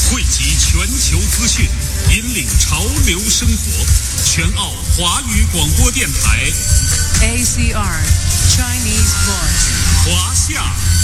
汇集全球资讯，引领潮流生活。全澳华语广播电台 ACR Chinese Voice 华夏。